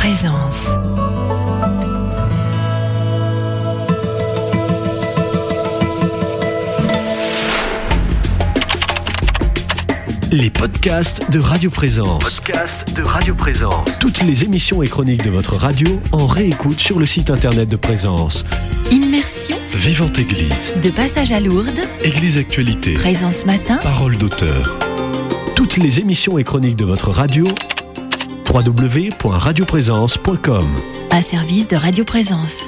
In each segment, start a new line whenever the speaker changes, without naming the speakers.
Présence.
Les podcasts de Radio Présence. Toutes les émissions et chroniques de votre radio en réécoute sur le site internet de Présence.
Immersion.
Vivante Église.
De passage à Lourdes.
Église Actualité.
Présence matin.
Parole d'auteur. Toutes les émissions et chroniques de votre radio. www.radioprésence.com.
Un service de Radio Présence.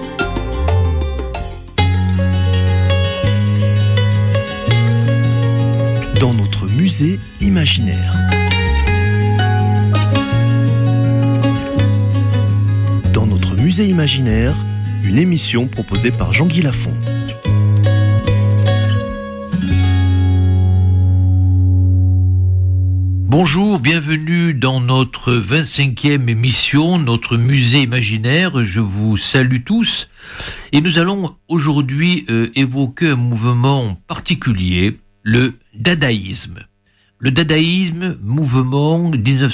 Dans notre musée imaginaire. Dans notre musée imaginaire, une émission proposée par Jean-Guy Lafont.
Bonjour, bienvenue dans notre 25e émission, notre musée imaginaire. Je vous salue tous. Et nous allons aujourd'hui évoquer un mouvement particulier, le dadaïsme. Le dadaïsme, mouvement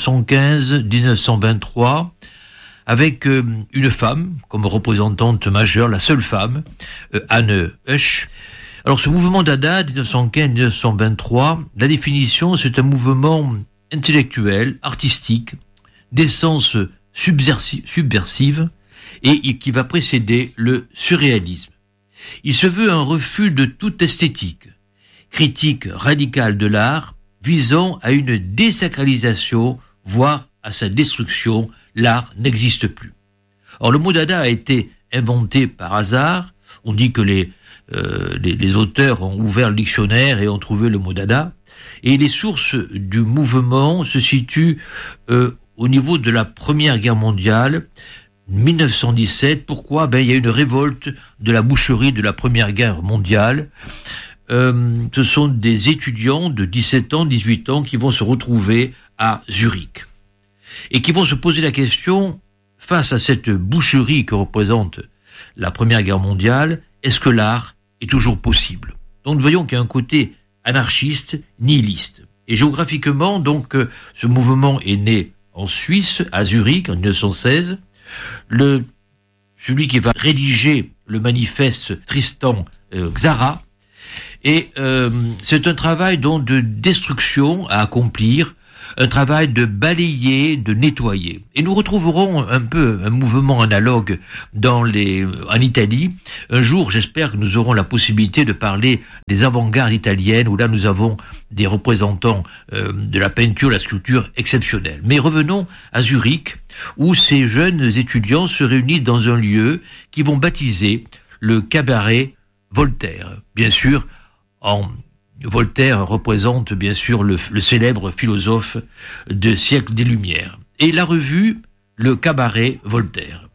1915-1923, avec une femme comme représentante majeure, la seule femme, Anne Husch. Alors ce mouvement dada 1915-1923, la définition, c'est un mouvement intellectuel, artistique, d'essence subversive et qui va précéder le surréalisme. Il se veut un refus de toute esthétique, critique radicale de l'art, visant à une désacralisation, voire à sa destruction. L'art n'existe plus. Or, le mot dada a été inventé par hasard. On dit que les auteurs ont ouvert le dictionnaire et ont trouvé le mot dada. Et les sources du mouvement se situent au niveau de la Première Guerre mondiale, 1917. Pourquoi ? Il y a une révolte de la boucherie de la Première Guerre mondiale. Ce sont des étudiants de 17 ans, 18 ans qui vont se retrouver à Zurich et qui vont se poser la question, face à cette boucherie que représente la Première Guerre mondiale, est-ce que l'art est toujours possible ? Donc nous voyons qu'il y a un côté anarchiste, nihiliste. Et géographiquement, donc, ce mouvement est né en Suisse, à Zurich, en 1916. Celui qui va rédiger le manifeste, Tristan Tzara. Et c'est un travail donc de destruction à accomplir, un travail de balayer, de nettoyer. Et nous retrouverons un peu un mouvement analogue en Italie. Un jour, j'espère que nous aurons la possibilité de parler des avant-gardes italiennes, où là nous avons des représentants de la peinture, la sculpture exceptionnelle. Mais revenons à Zurich, où ces jeunes étudiants se réunissent dans un lieu qu'ils vont baptiser le cabaret Voltaire. Bien sûr, Voltaire représente bien sûr le célèbre philosophe du siècle des Lumières. Et la revue, le cabaret Voltaire.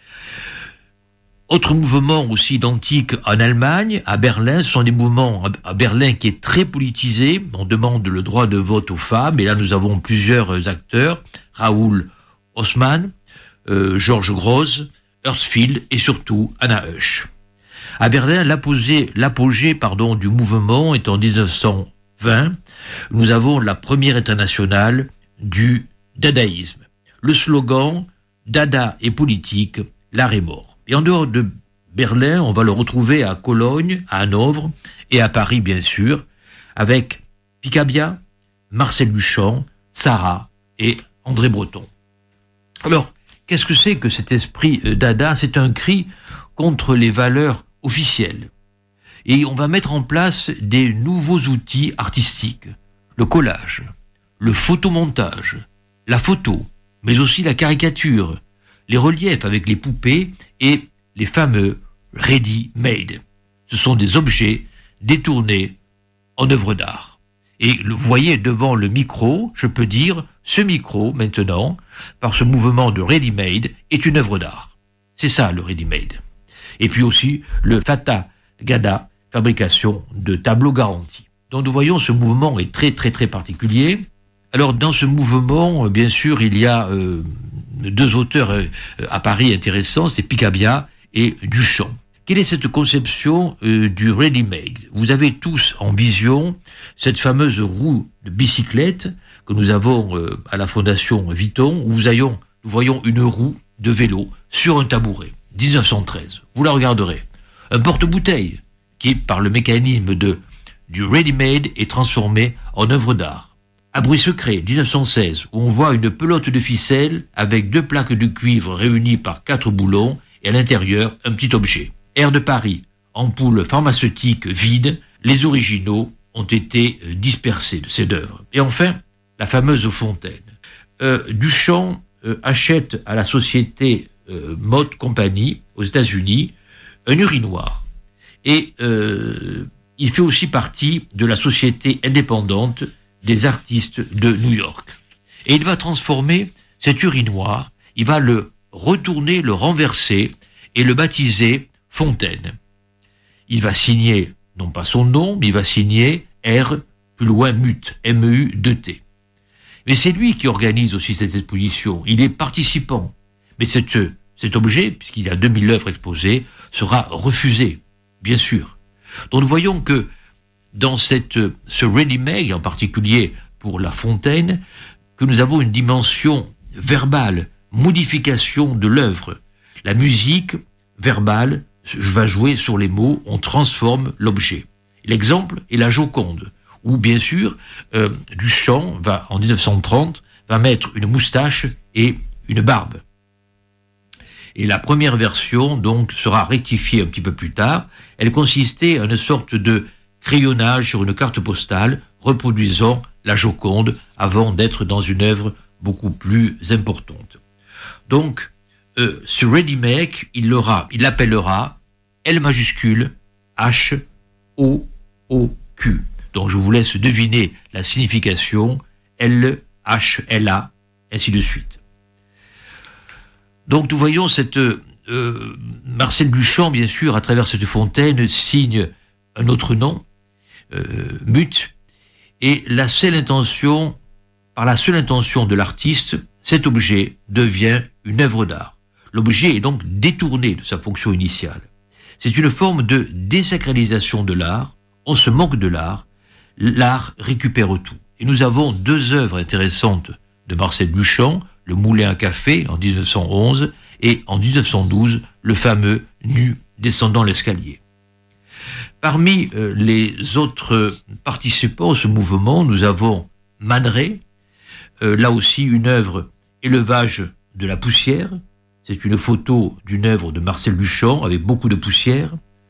Autre mouvement aussi identique en Allemagne, à Berlin, ce sont des mouvements à Berlin qui est très politisé. On demande le droit de vote aux femmes, et là nous avons plusieurs acteurs, Raoul Haussmann, Georges Grosz, Herzfeld et surtout Anna Husch. À Berlin, l'apogée du mouvement est en 1920. Nous avons la première internationale du dadaïsme. Le slogan « Dada et politique, l'art est mort ». Et en dehors de Berlin, on va le retrouver à Cologne, à Hanovre et à Paris, bien sûr, avec Picabia, Marcel Duchamp, Tzara et André Breton. Alors, qu'est-ce que c'est que cet esprit dada ? C'est un cri contre les valeurs officielles. Et on va mettre en place des nouveaux outils artistiques, le collage, le photomontage, la photo, mais aussi la caricature, les reliefs avec les poupées et les fameux ready-made. Ce sont des objets détournés en œuvre d'art. Et vous voyez devant le micro, je peux dire, ce micro maintenant, par ce mouvement de ready-made, est une œuvre d'art. C'est ça le ready-made. Et puis aussi le Fata Gada, fabrication de tableaux garantis. Donc nous voyons ce mouvement est très très très particulier. Alors dans ce mouvement, bien sûr, il y a deux auteurs à Paris intéressants, c'est Picabia et Duchamp. Quelle est cette conception du ready-made ? Vous avez tous en vision cette fameuse roue de bicyclette que nous avons à la Fondation Vuitton, où nous nous voyons une roue de vélo sur un tabouret, 1913. Vous la regarderez. Un porte-bouteille qui, par le mécanisme du ready-made, est transformé en œuvre d'art. Abri secret, 1916, où on voit une pelote de ficelle avec 2 plaques de cuivre réunies par 4 boulons et à l'intérieur un petit objet. Air de Paris, ampoule pharmaceutique vide, les originaux ont été dispersés de cette œuvre. Et enfin, la fameuse fontaine. Duchamp achète à la société Mott Company aux États-Unis un urinoir. Et il fait aussi partie de la société indépendante des artistes de New York. Et il va transformer cet urinoir, il va le retourner, le renverser et le baptiser Fontaine. Il va signer, non pas son nom, mais il va signer R, plus loin Mut, M-U-2-T. Mais c'est lui qui organise aussi cette exposition. Il est participant. Mais cet objet, puisqu'il y a 2000 œuvres exposées, sera refusé, bien sûr. Donc nous voyons que dans ce ready-made, en particulier pour La Fontaine, que nous avons une dimension verbale, modification de l'œuvre. La musique verbale va jouer sur les mots, on transforme l'objet. L'exemple est la Joconde, où bien sûr, Duchamp va, en 1930, va mettre une moustache et une barbe. Et la première version, donc, sera rectifiée un petit peu plus tard. Elle consistait en une sorte de crayonnage sur une carte postale reproduisant la Joconde avant d'être dans une œuvre beaucoup plus importante. Donc, ce ready-make, il l'appellera L majuscule H O O Q. Donc, je vous laisse deviner la signification L H L A, ainsi de suite. Donc, nous voyons Marcel Duchamp, bien sûr, à travers cette fontaine, signe un autre nom, Mut, et par la seule intention de l'artiste, cet objet devient une œuvre d'art. L'objet est donc détourné de sa fonction initiale. C'est une forme de désacralisation de l'art, on se moque de l'art récupère tout. Et nous avons 2 œuvres intéressantes de Marcel Duchamp, Le Moulin à Café en 1911 et en 1912, le fameux Nu descendant l'escalier. Parmi les autres participants à ce mouvement, nous avons Man Ray, là aussi une œuvre Élevage de la poussière. C'est une photo d'une œuvre de Marcel Duchamp avec beaucoup de poussière.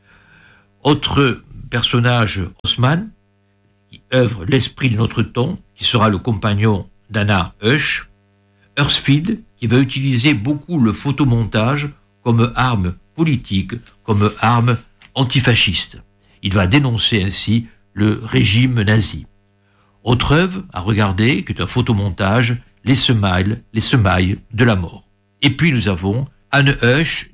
Autre personnage, Haussmann, qui œuvre L'esprit de notre temps, qui sera le compagnon d'Anna Husch. Hersfeld, qui va utiliser beaucoup le photomontage comme arme politique, comme arme antifasciste. Il va dénoncer ainsi le régime nazi. Autre œuvre à regarder, qui est un photomontage, Les semailles de la mort. Et puis nous avons Anne Husch,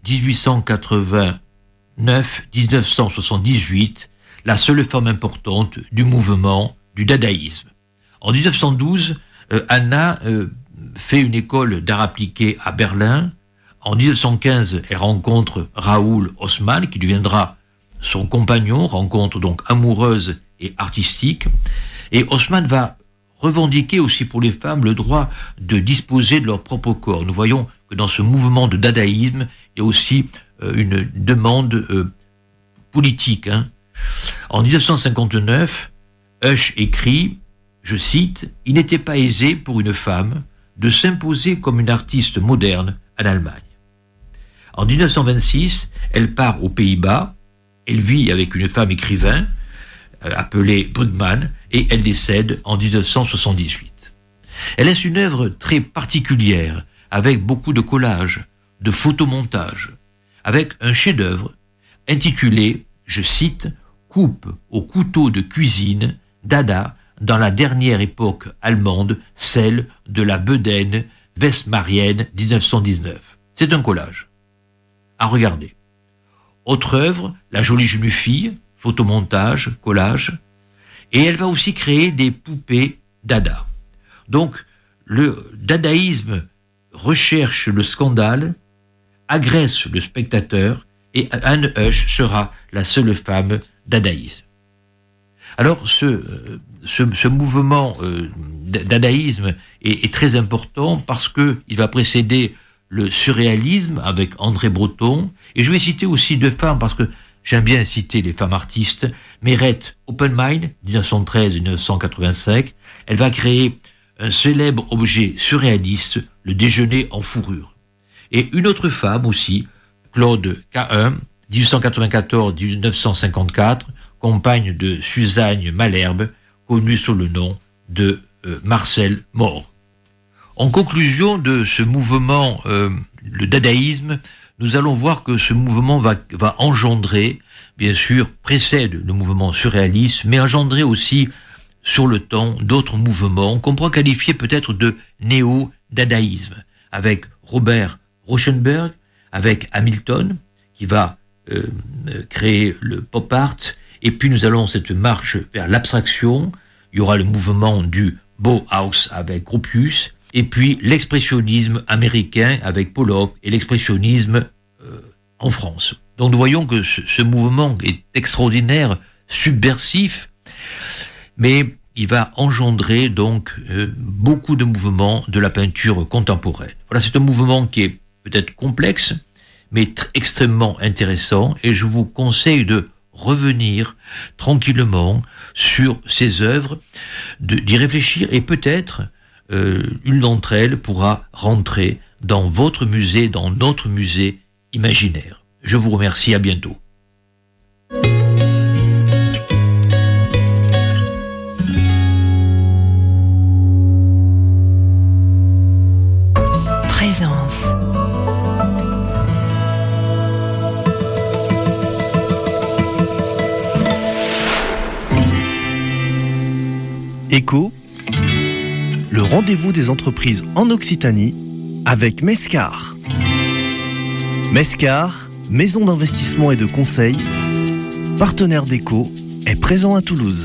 1889-1978, la seule femme importante du mouvement du dadaïsme. En 1912, Anna fait une école d'art appliqué à Berlin. En 1915, elle rencontre Raoul Haussmann, qui deviendra son compagnon, rencontre donc amoureuse et artistique. Et Haussmann va revendiquer aussi pour les femmes le droit de disposer de leur propre corps. Nous voyons que dans ce mouvement de dadaïsme, il y a aussi une demande politique. En 1959, Husch écrit, je cite, « Il n'était pas aisé pour une femme de s'imposer comme une artiste moderne en Allemagne. » En 1926, elle part aux Pays-Bas, elle vit avec une femme écrivain appelée Brugmann et elle décède en 1978. Elle laisse une œuvre très particulière avec beaucoup de collages, de photomontages, avec un chef-d'œuvre intitulé, je cite, « Coupe au couteau de cuisine Dada dans la dernière époque allemande, celle de la Bedaine westmarienne 1919. » C'est un collage à regarder. Autre œuvre, La jolie jeune fille, photomontage, collage, et elle va aussi créer des poupées Dada. Donc, le dadaïsme recherche le scandale, agresse le spectateur, et Anne Husch sera la seule femme dadaïsme. Alors, ce mouvement dadaïsme est très important parce qu'il va précéder le surréalisme avec André Breton. Et je vais citer aussi 2 femmes parce que j'aime bien citer les femmes artistes. Mérette Oppenheim, 1913-1985. Elle va créer un célèbre objet surréaliste, le déjeuner en fourrure. Et une autre femme aussi, Claude Cahun, 1894-1954, compagne de Suzanne Malherbe, connue sous le nom de Marcel Maury. En conclusion de ce mouvement, le dadaïsme, nous allons voir que ce mouvement va engendrer, bien sûr, précède le mouvement surréaliste, mais engendrer aussi, sur le temps, d'autres mouvements qu'on pourra qualifier peut-être de néo-dadaïsme, avec Robert Rauschenberg, avec Hamilton, qui va créer le pop art, et puis nous allons cette marche vers l'abstraction. Il y aura le mouvement du Bauhaus avec Gropius, et puis l'expressionnisme américain avec Pollock et l'expressionnisme en France. Donc nous voyons que ce mouvement est extraordinaire, subversif, mais il va engendrer donc beaucoup de mouvements de la peinture contemporaine. Voilà, c'est un mouvement qui est peut-être complexe, mais extrêmement intéressant, et je vous conseille de revenir tranquillement sur ces œuvres, d'y réfléchir, et peut-être une d'entre elles pourra rentrer dans votre musée, dans notre musée imaginaire. Je vous remercie, à bientôt.
Présence.
Écho, le rendez-vous des entreprises en Occitanie avec Mescar. Mescar, maison d'investissement et de conseil, partenaire d'Écho, est présent à Toulouse.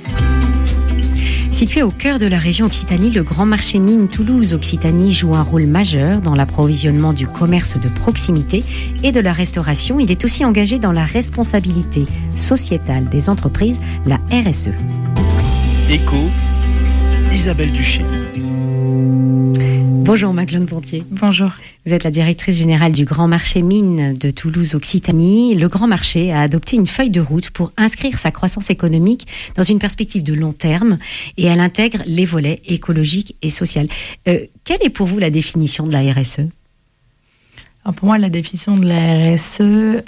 Situé au cœur de la région Occitanie, le Grand Marché Mines Toulouse-Occitanie joue un rôle majeur dans l'approvisionnement du commerce de proximité et de la restauration. Il est aussi engagé dans la responsabilité sociétale des entreprises, la RSE.
Écho, Isabelle Duché.
Bonjour Magdeleine Pontier.
Bonjour.
Vous êtes la directrice générale du Grand Marché Mines de Toulouse-Occitanie. Le Grand Marché a adopté une feuille de route pour inscrire sa croissance économique dans une perspective de long terme, et elle intègre les volets écologiques et sociaux. Quelle est pour vous la définition de la RSE ?
Alors pour moi, la définition de la RSE,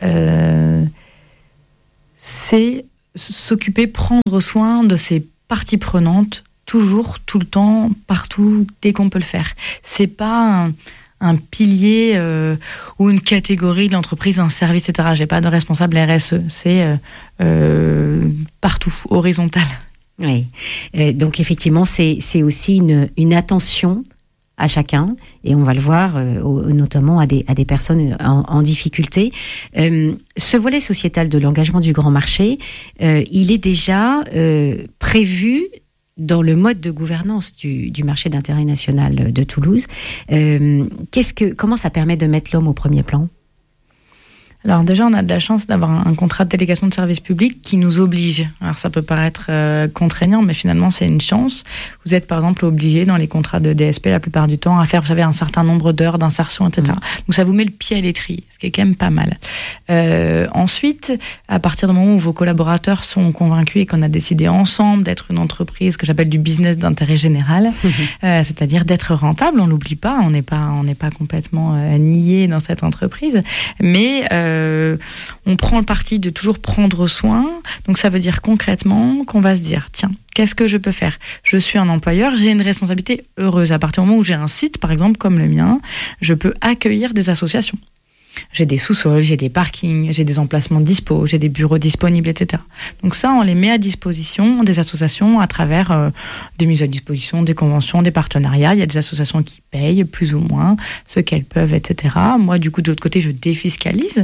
c'est s'occuper, prendre soin de ses parties prenantes, toujours, tout le temps, partout, dès qu'on peut le faire. C'est pas un pilier ou une catégorie de l'entreprise, un service, etc. J'ai pas de responsable RSE. C'est partout, horizontal.
Oui. Donc effectivement, c'est aussi une attention à chacun, et on va le voir notamment à des personnes en difficulté. Ce volet sociétal de l'engagement du Grand Marché, il est déjà prévu dans le mode de gouvernance du marché d'intérêt national de Toulouse. Comment ça permet de mettre l'homme au premier plan ?
Alors déjà, on a de la chance d'avoir un contrat de délégation de service public qui nous oblige. Alors ça peut paraître contraignant, mais finalement c'est une chance. Vous êtes par exemple obligé dans les contrats de DSP la plupart du temps à faire, vous savez, un certain nombre d'heures d'insertion, etc. Donc ça vous met le pied à l'étrier, ce qui est quand même pas mal. Ensuite, à partir du moment où vos collaborateurs sont convaincus et qu'on a décidé ensemble d'être une entreprise que j'appelle du business d'intérêt général, c'est-à-dire d'être rentable, on l'oublie pas, on n'est pas complètement nié dans cette entreprise, mais on prend le parti de toujours prendre soin. Donc ça veut dire concrètement qu'on va se dire, tiens, qu'est-ce que je peux faire ? Je suis un employeur, j'ai une responsabilité heureuse. À partir du moment où j'ai un site, par exemple, comme le mien, je peux accueillir des associations. J'ai des sous-sols, j'ai des parkings, j'ai des emplacements dispo, j'ai des bureaux disponibles, etc. Donc ça, on les met à disposition des associations à travers des mises à disposition, des conventions, des partenariats. Il y a des associations qui payent plus ou moins ce qu'elles peuvent, etc. Moi, du coup, de l'autre côté, je défiscalise.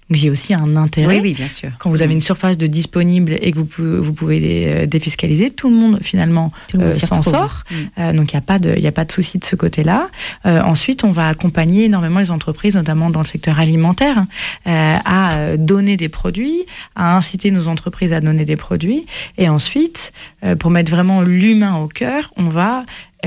Donc j'ai aussi un intérêt.
Oui, bien sûr.
Quand vous avez une surface de disponible et que vous pouvez les défiscaliser, tout le monde finalement s'en sort. Donc il n'y a pas de souci de ce côté-là. Ensuite, on va accompagner énormément les entreprises, notamment dans le secteur alimentaire, à donner des produits, à inciter nos entreprises à donner des produits. Et ensuite, pour mettre vraiment l'humain au cœur, on va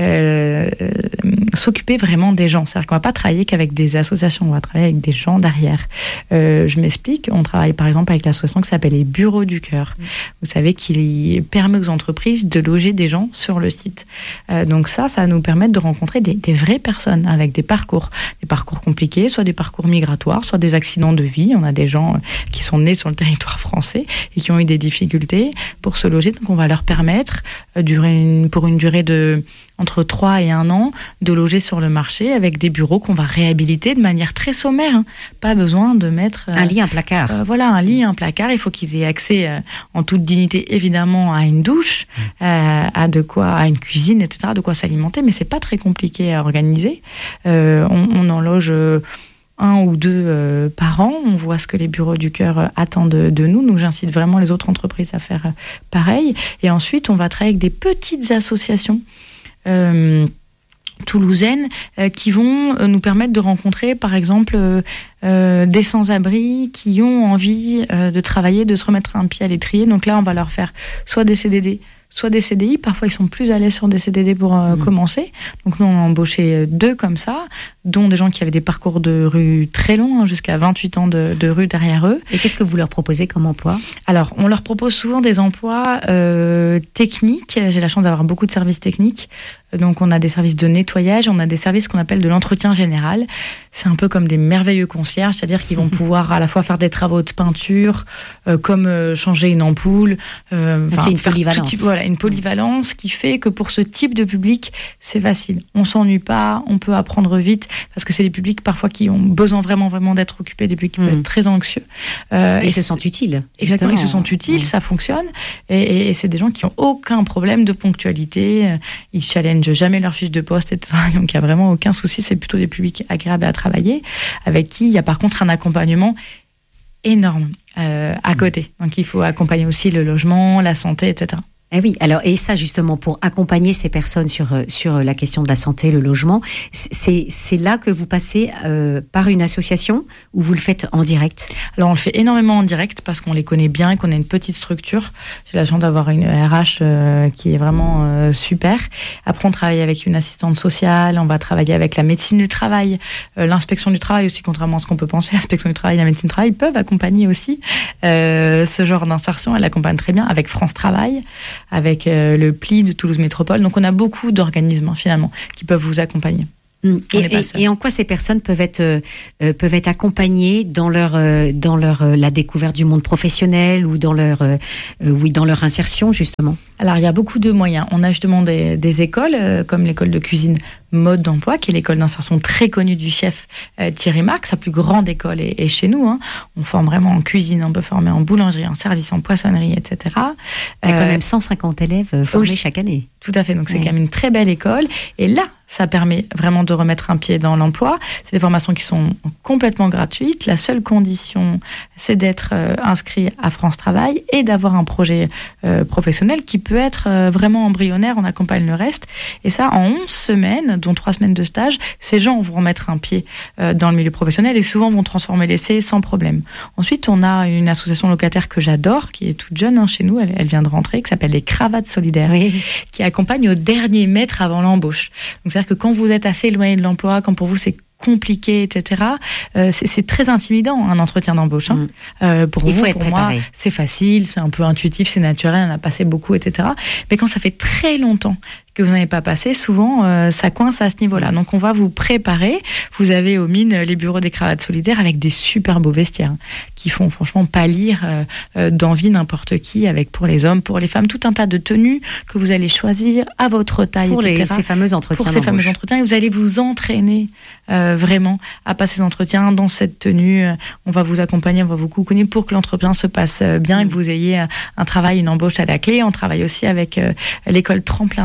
s'occuper vraiment des gens. C'est-à-dire qu'on ne va pas travailler qu'avec des associations, on va travailler avec des gens derrière. Je m'explique, on travaille par exemple avec l'association qui s'appelle les Bureaux du Cœur. Vous savez qu'il permet aux entreprises de loger des gens sur le site. Donc ça va nous permettre de rencontrer des vraies personnes avec des parcours compliqués, soit des parcours migratoires, soit des accidents de vie. On a des gens qui sont nés sur le territoire français et qui ont eu des difficultés pour se loger. Donc on va leur permettre, pour une durée de entre 3 et 1 an, de loger sur le marché avec des bureaux qu'on va réhabiliter de manière très sommaire. Pas besoin de mettre...
un lit, un placard.
Un lit, un placard. Il faut qu'ils aient accès en toute dignité, évidemment, à une douche, à une cuisine, etc., de quoi s'alimenter, mais c'est pas très compliqué à organiser. On en loge 1 ou 2 par an. On voit ce que les Bureaux du Cœur attendent de nous. Donc j'incite vraiment les autres entreprises à faire pareil. Et ensuite, on va travailler avec des petites associations toulousaines qui vont nous permettre de rencontrer par exemple des sans-abri qui ont envie de travailler, de se remettre un pied à l'étrier. Donc là on va leur faire soit des CDD, soit des CDI. Parfois ils sont plus à l'aise sur des CDD pour commencer. Donc nous on a embauché 2 comme ça, dont des gens qui avaient des parcours de rue très longs, jusqu'à 28 ans de rue derrière eux.
Et qu'est-ce que vous leur proposez comme emploi ?
Alors, on leur propose souvent des emplois techniques. J'ai la chance d'avoir beaucoup de services techniques. Donc, on a des services de nettoyage, on a des services qu'on appelle de l'entretien général. C'est un peu comme des merveilleux concierges, c'est-à-dire qu'ils vont pouvoir à la fois faire des travaux de peinture, comme changer une ampoule.
Une polyvalence.
Une polyvalence qui fait que pour ce type de public, c'est facile. On s'ennuie pas, on peut apprendre vite, parce que c'est des publics parfois qui ont besoin vraiment d'être occupés, des publics qui peuvent être très anxieux.
Et se sentent utiles.
Exactement, ils se sentent utiles, ça fonctionne. Et c'est des gens qui n'ont aucun problème de ponctualité. Ils challengent jamais leur fiche de poste, etc. Donc il n'y a vraiment aucun souci. C'est plutôt des publics agréables à travailler, avec qui il y a par contre un accompagnement énorme à côté. Donc il faut accompagner aussi le logement, la santé, etc.
Eh oui, alors et ça justement pour accompagner ces personnes sur la question de la santé, le logement, c'est là que vous passez par une association ou vous le faites en direct ?
Alors on le fait énormément en direct parce qu'on les connaît bien et qu'on a une petite structure. J'ai la chance d'avoir une RH qui est vraiment super. Après on travaille avec une assistante sociale, on va travailler avec la médecine du travail, l'inspection du travail aussi, contrairement à ce qu'on peut penser. L'inspection du travail et la médecine du travail peuvent accompagner aussi ce genre d'insertion. Elle accompagne très bien avec France Travail, avec le PLI de Toulouse Métropole. Donc on a beaucoup d'organismes finalement qui peuvent vous accompagner.
Et en quoi ces personnes peuvent être accompagnées dans la découverte du monde professionnel ou dans leur insertion justement ?
Alors il y a beaucoup de moyens. On a justement des écoles comme l'école de cuisine Mode d'Emploi, qui est l'école d'insertion très connue du chef Thierry Marx. Sa plus grande école est chez nous. On forme vraiment en cuisine, on peut former en boulangerie, en service, en poissonnerie, etc.
Il y a quand même 150 élèves formés chaque année.
Tout à fait, donc c'est quand même une très belle école. Et là, ça permet vraiment de remettre un pied dans l'emploi. C'est des formations qui sont complètement gratuites. La seule condition, c'est d'être inscrit à France Travail et d'avoir un projet professionnel qui peut être vraiment embryonnaire. On accompagne le reste. Et ça, en 11 semaines, dont 3 semaines de stage, ces gens vont remettre un pied dans le milieu professionnel et souvent vont transformer l'essai sans problème. Ensuite, on a une association locataire que j'adore, qui est toute jeune chez nous, elle vient de rentrer, qui s'appelle les Cravates Solidaires, qui accompagne au dernier mètre avant l'embauche. Donc, c'est-à-dire que quand vous êtes assez éloigné de l'emploi, quand pour vous c'est compliqué, etc., c'est très intimidant un entretien d'embauche. Pour
Il
vous,
faut être
pour
préparé.
moi, c'est facile, c'est un peu intuitif, c'est naturel, on a passé beaucoup, etc. Mais quand ça fait très longtemps que vous n'avez pas passé, souvent ça coince à ce niveau-là. Donc on va vous préparer. Vous avez aux mines les bureaux des Cravates Solidaires avec des super beaux vestiaires qui font franchement pâlir d'envie n'importe qui, avec pour les hommes, pour les femmes, tout un tas de tenues que vous allez choisir à votre taille,
pour
etc.
ces fameux entretiens
Pour ces fameux entretiens, et vous allez vous entraîner vraiment à passer ces entretiens dans cette tenue. On va vous accompagner, on va vous coucouner pour que l'entretien se passe bien et que vous ayez un travail, une embauche à la clé. On travaille aussi avec l'école Tremplin du sport,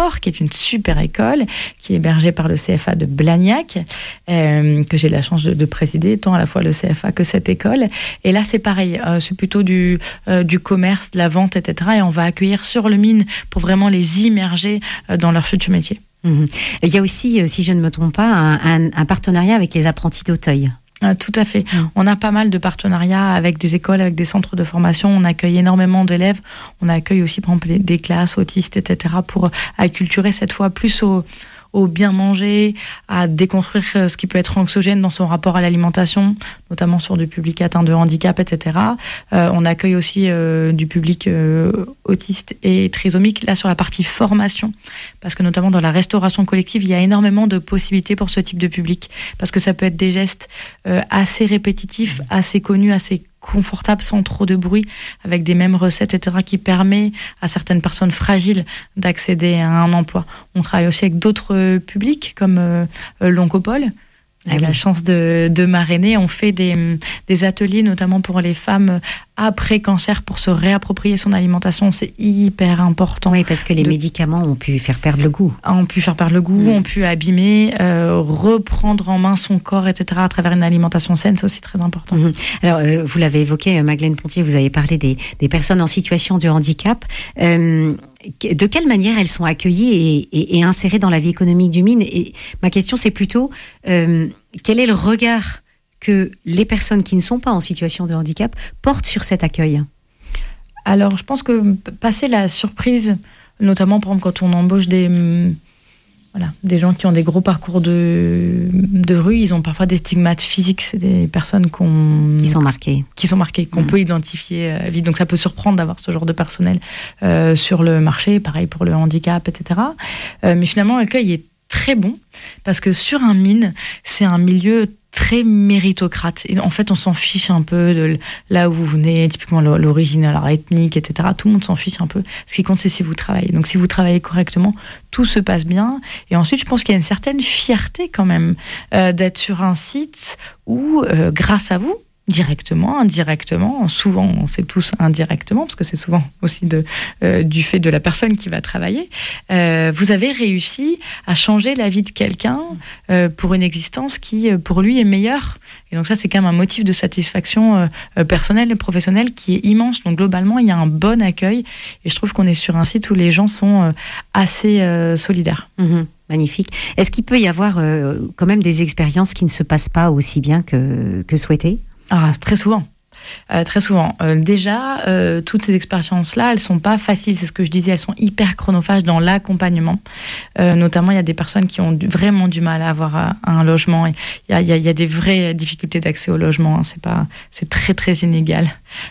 Fort, qui est une super école, qui est hébergée par le CFA de Blagnac, que j'ai la chance de présider, tant à la fois le CFA que cette école. Et là, c'est pareil, c'est plutôt du commerce, de la vente, etc. Et on va accueillir sur le mine pour vraiment les immerger dans leur futur métier.
Mmh. Il y a aussi, si je ne me trompe pas, un partenariat avec les apprentis d'Auteuil.
Tout à fait. On a pas mal de partenariats avec des écoles, avec des centres de formation. On accueille énormément d'élèves. On accueille aussi, par exemple, des classes autistes, etc., pour acculturer cette fois plus au bien manger, à déconstruire ce qui peut être anxiogène dans son rapport à l'alimentation, notamment sur du public atteint de handicap, etc. On accueille aussi du public autiste et trisomique, là sur la partie formation, parce que notamment dans la restauration collective, il y a énormément de possibilités pour ce type de public, parce que ça peut être des gestes assez répétitifs, assez connus, assez confortable, sans trop de bruit, avec des mêmes recettes, etc., qui permet à certaines personnes fragiles d'accéder à un emploi. On travaille aussi avec d'autres publics, comme l'Oncopole. Avec la chance de marrainer, on fait des ateliers, notamment pour les femmes après cancer, pour se réapproprier son alimentation. C'est hyper important.
Oui, parce que les médicaments ont pu faire perdre le goût.
Ont pu faire perdre le goût, ont pu abîmer, reprendre en main son corps, etc., à travers une alimentation saine, c'est aussi très important.
Alors, vous l'avez évoqué, Madeleine Pontier, vous avez parlé des personnes en situation de handicap. De quelle manière elles sont accueillies et insérées dans la vie économique du mine? Et ma question, c'est plutôt, quel est le regard que les personnes qui ne sont pas en situation de handicap portent sur cet accueil?
Alors, je pense que passer la surprise, notamment par exemple quand on embauche des gens qui ont des gros parcours de rue, ils ont parfois des stigmates physiques. C'est des personnes qui sont marquées, qu'on peut identifier vite. Donc ça peut surprendre d'avoir ce genre de personnel sur le marché. Pareil pour le handicap, etc. Mais finalement, l'accueil est très bon parce que sur un mine, c'est un milieu très méritocrate. Et en fait, on s'en fiche un peu de là où vous venez, typiquement l'origine, alors ethnique, etc. Tout le monde s'en fiche un peu. Ce qui compte, c'est si vous travaillez. Donc, si vous travaillez correctement, tout se passe bien. Et ensuite, je pense qu'il y a une certaine fierté quand même d'être sur un site où, grâce à vous, directement, indirectement, souvent on fait tous indirectement, parce que c'est souvent aussi du fait de la personne qui va travailler, vous avez réussi à changer la vie de quelqu'un pour une existence qui, pour lui, est meilleure. Et donc ça, c'est quand même un motif de satisfaction personnelle et professionnelle qui est immense. Donc globalement, il y a un bon accueil, et je trouve qu'on est sur un site où les gens sont assez solidaires.
Magnifique. Est-ce qu'il peut y avoir quand même des expériences qui ne se passent pas aussi bien que souhaité?
Très souvent. Très souvent. Déjà, toutes ces expériences-là, elles sont pas faciles. C'est ce que je disais, elles sont hyper chronophages dans l'accompagnement. Notamment, il y a des personnes qui ont vraiment du mal à avoir un logement. Il y a des vraies difficultés d'accès au logement. C'est très, très inégal.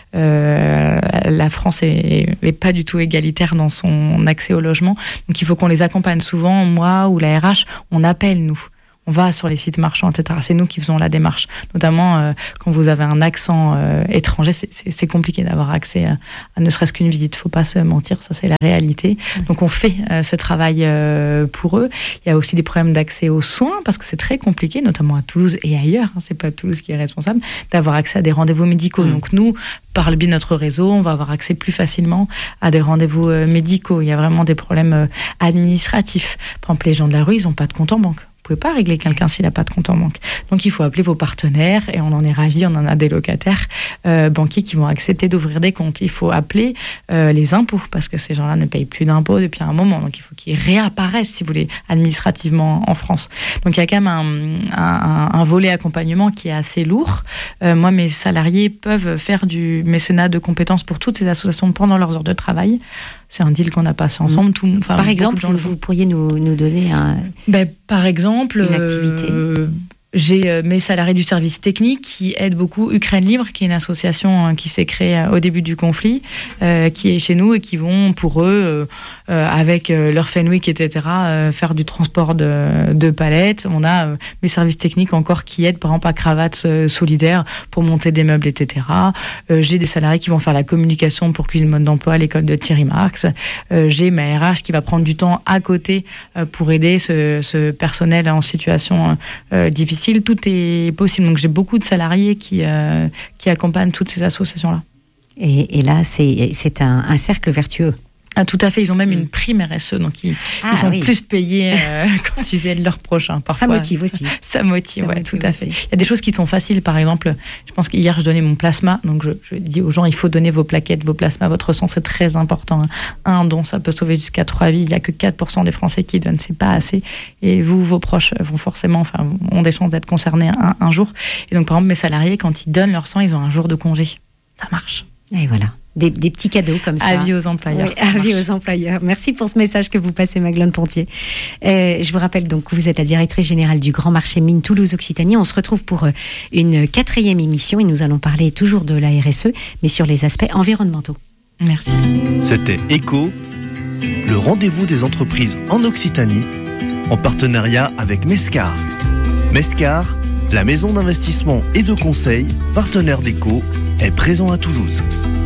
La France est pas du tout égalitaire dans son accès au logement. Donc, il faut qu'on les accompagne souvent. Moi ou la RH, on appelle, nous. On va sur les sites marchands, etc. C'est nous qui faisons la démarche. Notamment, quand vous avez un accent étranger, c'est compliqué d'avoir accès à ne serait-ce qu'une visite. Faut pas se mentir, ça c'est la réalité. Donc on fait ce travail pour eux. Il y a aussi des problèmes d'accès aux soins, parce que c'est très compliqué, notamment à Toulouse et ailleurs, c'est pas Toulouse qui est responsable, d'avoir accès à des rendez-vous médicaux. Donc nous, par le biais de notre réseau, on va avoir accès plus facilement à des rendez-vous médicaux. Il y a vraiment des problèmes administratifs. Par exemple, les gens de la rue, ils n'ont pas de compte en banque. Vous pouvez pas régler quelqu'un s'il n'a pas de compte en banque. Donc il faut appeler vos partenaires, et on en est ravis, on en a des locataires banquiers qui vont accepter d'ouvrir des comptes. Il faut appeler les impôts, parce que ces gens-là ne payent plus d'impôts depuis un moment. Donc il faut qu'ils réapparaissent, si vous voulez, administrativement en France. Donc il y a quand même un volet accompagnement qui est assez lourd. Moi, mes salariés peuvent faire du mécénat de compétences pour toutes ces associations pendant leurs heures de travail. C'est un deal qu'on a passé ensemble.
Par exemple, vous pourriez nous donner
par exemple,
une activité.
J'ai mes salariés du service technique qui aident beaucoup Ukraine Libre, qui est une association qui s'est créée au début du conflit, qui est chez nous et qui vont, pour eux, avec leur Fenwick, etc., faire du transport de palettes. On a mes services techniques encore qui aident, par exemple, à Cravate Solidaire pour monter des meubles, etc. J'ai des salariés qui vont faire la communication pour Cuisine Mode d'Emploi à l'école de Thierry Marx. J'ai ma RH qui va prendre du temps à côté pour aider ce personnel en situation difficile. Tout est possible. Donc j'ai beaucoup de salariés qui accompagnent toutes ces associations-là.
Et là, c'est un cercle vertueux.
Ah, tout à fait, ils ont même une prime RSE, donc ils sont plus payés quand ils aident leurs prochains. Parfois,
ça motive aussi.
Ça motive, tout à fait. Il y a des choses qui sont faciles, par exemple, je pense qu'hier je donnais mon plasma, donc je dis aux gens, il faut donner vos plaquettes, vos plasmas, votre sang, c'est très important. Un don, ça peut sauver jusqu'à 3 vies, il n'y a que 4% des Français qui donnent, c'est pas assez. Et vous, vos proches vont forcément, ont des chances d'être concernés un jour. Et donc, par exemple, mes salariés, quand ils donnent leur sang, ils ont un jour de congé. Ça marche.
Et voilà. Des petits cadeaux comme ça.
Avis aux employeurs.
Oui, avis aux employeurs. Merci pour ce message que vous passez, Magdeleine Pontier. Je vous rappelle donc que vous êtes la directrice générale du Grand Marché Mines Toulouse-Occitanie. On se retrouve pour une 4e émission et nous allons parler toujours de la RSE, mais sur les aspects environnementaux.
Merci.
C'était ECO, le rendez-vous des entreprises en Occitanie, en partenariat avec Mescar. Mescar, la maison d'investissement et de conseil, partenaire d'ECO, est présent à Toulouse.